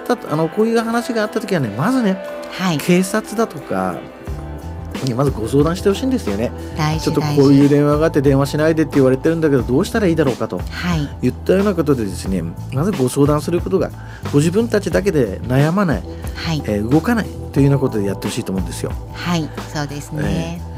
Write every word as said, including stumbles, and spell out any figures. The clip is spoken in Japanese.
ったあのこういう話があった時はね、まずね、 はい、 警察だとかにまずご相談してほしいんですよね。 大事ちょっとこういう電話があって電話しないでって言われてるんだけどどうしたらいいだろうかと、 はい、 言ったようなことでですね、まずご相談することがご自分たちだけで悩まない、 はい、 えー動かないというようなことでやってほしいと思うんですよ。 はい、そうですね。